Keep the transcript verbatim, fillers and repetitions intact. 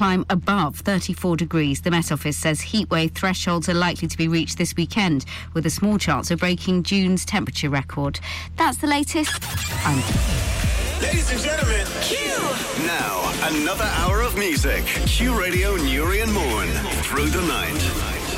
climb above thirty-four degrees. The Met Office says heatwave thresholds are likely to be reached this weekend, with a small chance of breaking June's temperature record. That's the latest. I'm... Ladies and gentlemen, Q! Now, another hour of music. Q Radio, Newry and Mourne. Through the night.